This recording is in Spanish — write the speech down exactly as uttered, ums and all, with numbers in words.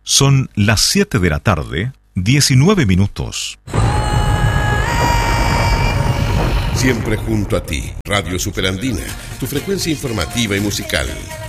Son las siete de la tarde, diecinueve minutos. Siempre junto a ti, Radio Superandina, tu frecuencia informativa y musical.